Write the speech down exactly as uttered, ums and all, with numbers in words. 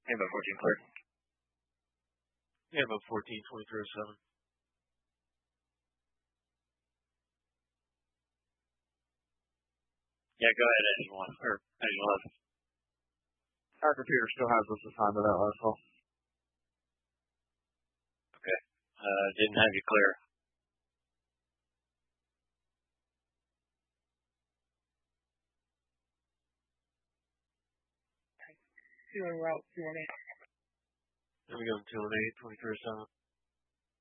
Yeah, about fourteen clear. Yeah, about fourteen, twenty-three oh seven. Yeah, go ahead, engine one, or engine eleven. Our computer still has us assigned to that last call. Okay. Uh, didn't have you clear. Two en route, two one eight. There we go, two one eight, twenty-three oh seven.